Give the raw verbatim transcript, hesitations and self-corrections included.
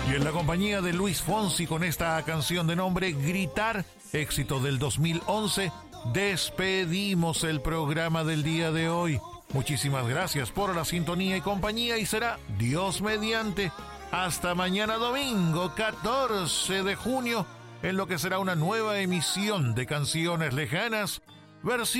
Y en la compañía de Luis Fonsi con esta canción de nombre Gritar, éxito del dos mil once, despedimos el programa del día de hoy. Muchísimas gracias por la sintonía y compañía y será Dios mediante hasta mañana domingo catorce de junio en lo que será una nueva emisión de Canciones Lejanas, versión